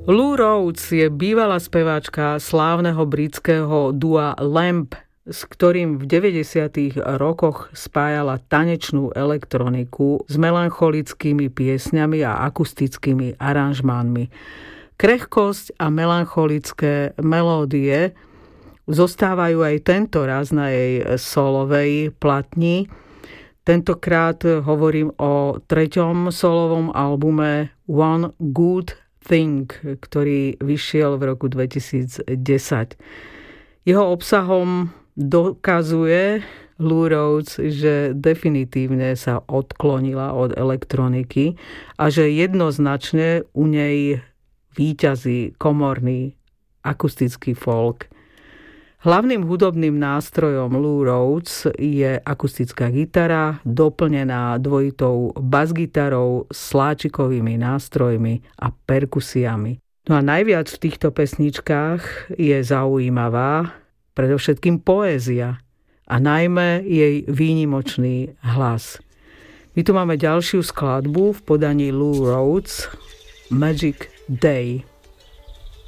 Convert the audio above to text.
Lou Rawls je bývalá speváčka slávneho britského dua Lamp, s ktorým v 90. rokoch spájala tanečnú elektroniku s melancholickými piesňami a akustickými aranžmánmi. Krehkosť a melancholické melódie zostávajú aj tento raz na jej solovej platni. Tentokrát hovorím o 3. solovom albume One Good Thing, ktorý vyšiel v roku 2010. Jeho obsahom dokazuje Lou Rawls, že definitívne sa odklonila od elektroniky a že jednoznačne u nej víťazí komorný akustický folk. Hlavným hudobným nástrojom Lou Rawls je akustická gitara, doplnená dvojitou basgitarou, sláčikovými nástrojmi a perkusiami. No a najviac v týchto pesničkách je zaujímavá predovšetkým poézia a najmä jej výnimočný hlas. My tu máme ďalšiu skladbu v podaní Lou Rawls, Magic Day.